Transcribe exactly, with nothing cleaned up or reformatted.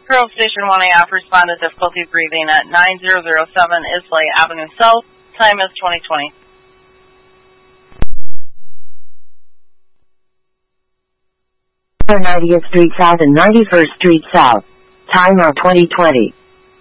Grove Station one A F responded difficulty breathing at nine zero zero seven Islay Avenue South. Time is twenty twenty. ninetieth Street South and ninety-first Street South. Time are twenty twenty.